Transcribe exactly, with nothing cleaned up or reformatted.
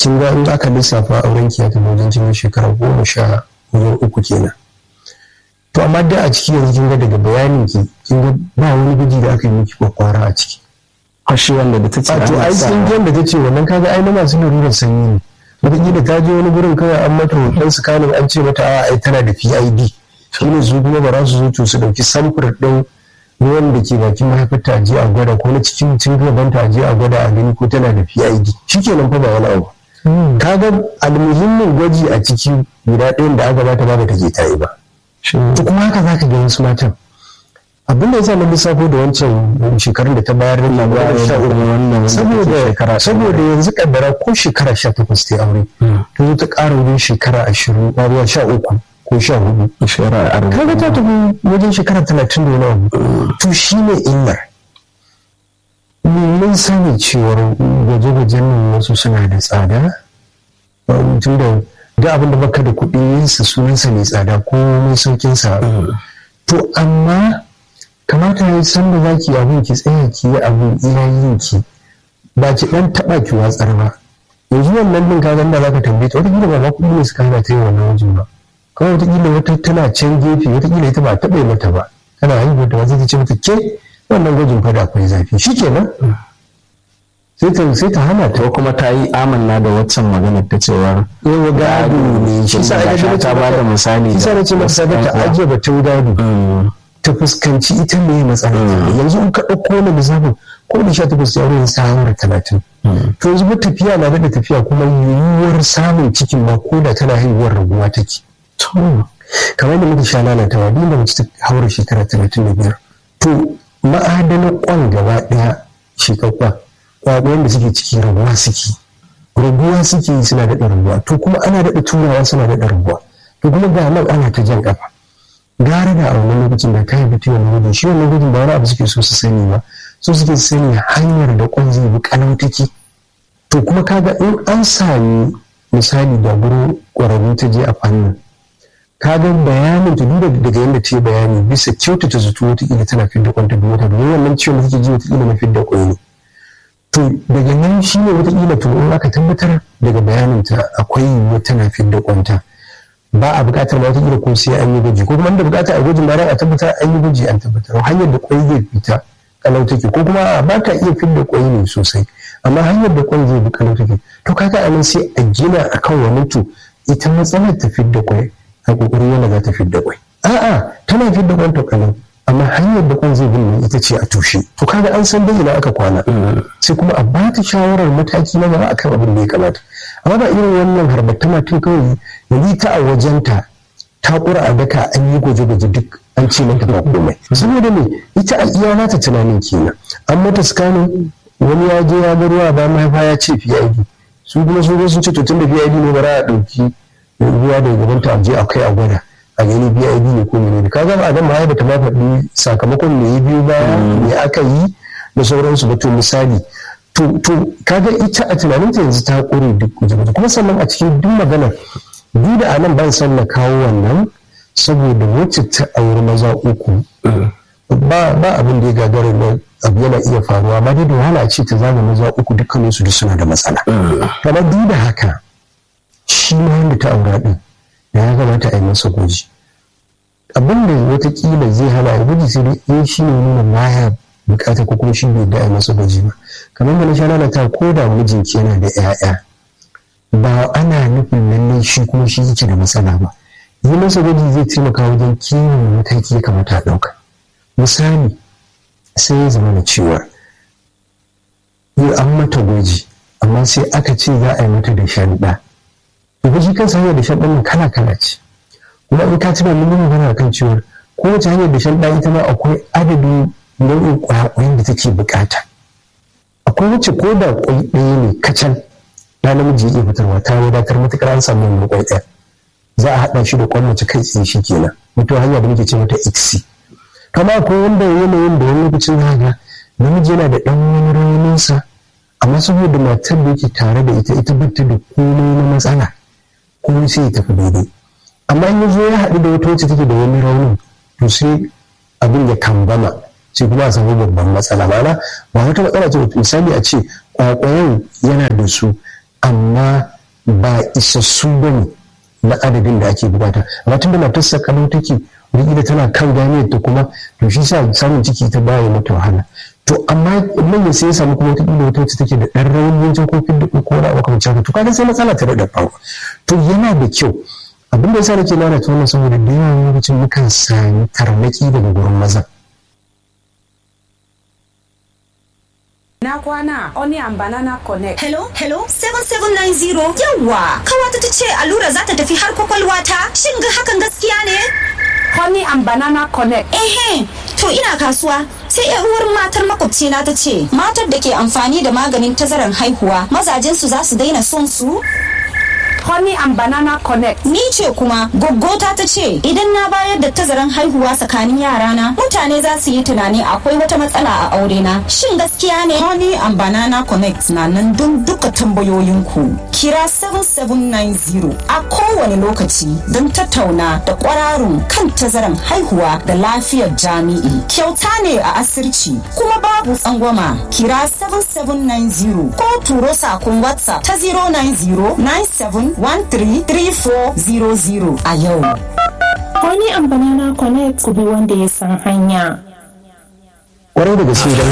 kin ga in aka lissafa auren ki ya tafi wajen cikin shekara goma sha wajen uku kenan. To amma da a ciki yanzu kin ga daga bayanin ki kin ga ba wani gwaji da aka yi miki kwakwara a ciki. Kwashi wanda da ta ce to ai sun da ta ce wannan kaga ai na masu larurar sanyi ne. Wataƙila ta je wani gurin kawai an mata hoton sikanin an ce mata a ai tana da P I D. Shi ne su kuma ba za su zo to su ɗauki samfur ɗin ruwan da ke bakin mahaifarta a je a gwada ko na cikin cin gabanta a je a gwada a gani ko tana da P I D. Shi kenan fa ba wani abu. Kaga almuhimmin gwaji a ciki guda ɗayan da aka bata ba ba ta je ta yi ba. To kuma haka za ka ga wasu matan. Abin da ya sa na lissafo da wancan shekarun da ta bayar da labarin sha uku saboda saboda yanzu kaddara ko shekara sha takwas ta aure ta zo ta ƙara wajen shekara ashirin zuwa sha uku ko sha hudu kaga ta tafi wajen shekara talatin da wani abu to shi ne illar mun sani cewar gwaje-gwajen nan wasu suna da tsada tun da duk abin da baka da kuɗi yinsa sunansa mai tsada ko mai saukinsa to amma kamata ya san da za ki abin ki tsaya ki yi abin iyayen ki ba ki dan taba ki watsar ba yanzu wannan din ka ganda za ka tambaye ta wata kila ba kuɗi ne suka hana ta yi wannan wajen ba kawai wata kila wata tana can gefe wata kila ita ba taɓa mata ba tana haihuwa da wata ta ce mata ke wannan gwajin fada akwai zafi shikenan sai ta sai ta hana ta kuma ta yi amanna da waccan maganar ta cewar yawa gado ne shi sa ya ta ba da misali shi sa na ce mata ta ajiye batun gado ta fuskanci ita ne matsala yanzu in ka ɗauko wani lissafin ko da sha takwas ya wurin samun talatin to yanzu ba tafiya na da tafiya kuma yiwuwar samun cikin ma ko da tana haihuwar raguwa take kamar da muka sha lalatawa duk da mace ta haura shekara talatin da biyar to ma'adanan kwan gaba ɗaya shekakwa kwakwai da suke ciki raguwa suke raguwa suke suna daɗa raguwa to kuma ana daɗa turawa suna daɗa raguwa to kuma ga nan ana ta jan ƙafa gara da a wannan lokacin da kayan fito wannan gudun shi wannan gudun ba wani abu suke so su sani ba so suke sani hanyar da kwan zai bi kalau take to kuma kaga in an sami misali da gurin ƙwararru ta je a fannin kaga bayanin ta duba daga yadda ta yi bayani bisa kyautata zato wataƙila tana fidda kwanta da wata domin wannan ciwon da take ji wataƙila na fidda kwai ne to daga nan shi ne wataƙila to in aka tabbatar daga bayanin ta akwai yiwuwa tana fidda kwanta ba a buƙatar ma wata ko sai an yi gwaji ko kuma da buƙatar a gwajin bayan a tabbatar an yi gwaji an tabbatar hanyar da kwai zai fita kalau take ko kuma ba ka iya fidda kwai ne sosai amma hanyar da kwai zai bi kalau take to kaga anan sai a gina akan wani to ita matsalar ta fidda kwai a kokarin yana za ta fidda kwai a'a tana fidda kwan to kalau amma hanyar da kwan zai bi ne ita ce a tushe to kaga an san dai ina aka kwana sai kuma a ba ta shawarar mataki na gaba akan abin da ya kamata amma ba irin wannan harbatta matan kawai yanzu ta a wajenta ta ƙura a daka an yi gwaje-gwaje duk an ce mata ba komai saboda ne ita a iya nata tunanin kenan an mata scanning wani ya je ya ga ruwa ba mahaifa ya ce P I D su kuma su sun ce to tunda P I D ne ba za a ɗauki ruwa daga gabanta a je a kai a gwada a gani P I D ne ko ne ka ga ba dan mahaifa ta ma faɗi sakamakon me ya biyo baya me aka yi da sauransu ba to misali to to kaga ita a tunaninta yanzu ta ƙure duk gwaje-gwaje kuma sannan a cikin duk magana duk da anan ban san na kawo wannan saboda wacce ta auri maza uku ba ba abin da ya gagara na abu yana iya faruwa ba dai da wahala ce ta zaga maza uku dukkanin su duk suna da matsala kamar duk da haka shi ma wanda ta aura din da ya kamata a yi masa gwaji abin da watakila zai hana ya gwaji sai dai shi ne nuna baya bukata ko kuma shi bai da a yi masa gwaji ba kamar da na sha lalata ko da mijinki yana da 'ya'ya ba ana nufin lallai shi kuma shi yake da matsala ba yi masa gwaji zai taimaka wajen kiwon mataki ya kamata a ɗauka misali sai ya zama da cewa yi an mata gwaji amma sai aka ce za a yi mata da shanɗa da gwaji kansa hanyar da shanɗa nan kala kala ce kuma in ka ci ba mun magana kan cewa kowace hanyar da shanɗa ita ma akwai adadin nau'in ƙwayaƙwayen da take buƙata akwai wacce ko da ƙwai ɗaya ne kacal da namiji ya iya fitarwa ta wadatar matuƙar an samu wannan ƙwai ɗaya za a haɗa shi da ƙwan mace kai tsaye shi kenan wato hanya da muke ce mata I C S I kama akwai wanda yanayin da wani lokacin haka namiji yana da ɗan wani rauninsa amma saboda matar da yake tare da ita ita bata da komai na matsala komai sai ya tafi daidai amma in ya zo ya haɗu da wata wacce take da wani raunin to sai abin ya kambama sai kuma a samu babban matsala mana ba wata matsala ce misali a ce kwakwayen yana da su amma ba isassu bane na adadin da ake bukata amma tunda matarsa kalau take wani tana kan ganiyar ta kuma to shi sa samun ciki ta baya mata wahala to amma nan sai ya samu kuma wata ƙila wata wacce take da ɗan rauni wajen kofin da ko da aka mace to kaga sai matsala ta da faru to yana da kyau abin da yasa nake lalata wannan saboda da yawan lokacin mukan sami tarnaki daga gurin maza. Na kwana Onion Banana Connect. Hello, hello, seven seven nine zero. Yawwa, kawata ta ce allura za ta tafi har kwakwalwa ta. Shin ga hakan gaskiya ne? Honey and Banana Connect. Ehe, to ina kasuwa. Sai yar uwar matar makwabcina ta ce, matar da ke amfani da maganin tazaran haihuwa, mazajensu za su daina son su? Honey and Banana Connect. Ni ce kuma goggota ta ce idan na bayar da tazaran haihuwa tsakanin yarana mutane za su yi tunani akwai wata matsala a aure na. Shin gaskiya ne? Honey and Banana Connect na nan don duka tambayoyinku. Kira seven seven nine zero a kowane lokaci don tattauna da kwararun kan tazaran haihuwa da lafiyar jami'i. Kyauta ne a asirci kuma babu tsangwama. Kira seven seven nine zero ko turo sakon WhatsApp ta zero nine zero nine seven one three three four zero zero a yau. Honey and Banana Connect ku bi wanda ya san hanya. Kwarai da gaske